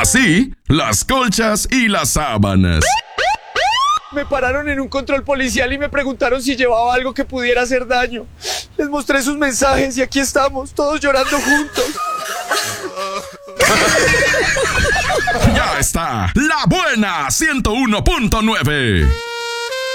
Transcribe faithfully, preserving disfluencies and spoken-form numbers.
así las colchas y las sábanas. Me pararon en un control policial y me preguntaron si llevaba algo que pudiera hacer daño. Les mostré sus mensajes y aquí estamos, todos llorando juntos. Ya está, La Buena ciento uno punto nueve.